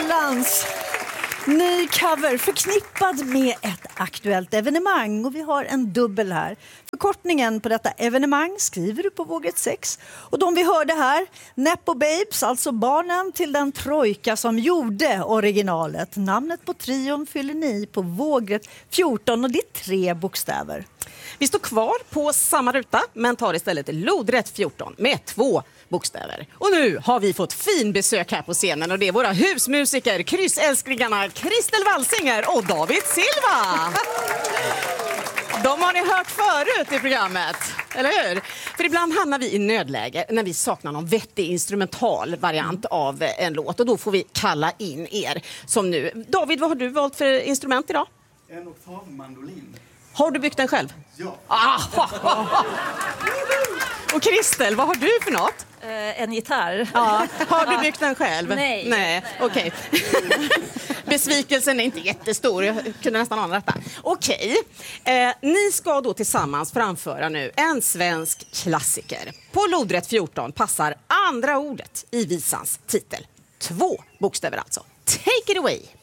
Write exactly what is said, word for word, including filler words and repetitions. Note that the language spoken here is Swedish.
Balans. Ny cover förknippad med ett aktuellt evenemang, och vi har en dubbel här. Förkortningen på detta evenemang skriver du på vågrätt sex. Och de vi hörde här, Nepo Babes, alltså barnen till den trojka som gjorde originalet. Namnet på trion fyller ni på vågrätt fjorton, och det är tre bokstäver. Vi står kvar på samma ruta men tar istället lodrätt fjorton med två bokstäver. Och nu har vi fått fin besök här på scenen, och det är våra husmusiker, kryssälsklingarna Kristel Walsinger och David Silva. De har ni hört förut i programmet, eller hur? För ibland hamnar vi i nödläge när vi saknar någon vettig instrumental variant av en låt, och då får vi kalla in er som nu. David, vad har du valt för instrument idag? En oktavmandolin. Har du byggt den själv? Ja. Ah! Och Kristel, vad har du för något? Eh, en gitarr. Ja. Har du byggt den själv? Nej. Nej, okej. Okay. Besvikelsen är inte jättestor. Jag kunde nästan ana detta. Okej. Okay. Eh, ni ska då tillsammans framföra nu en svensk klassiker. På lodrätt fjorton passar andra ordet i visans titel. Två bokstäver alltså. Take it away!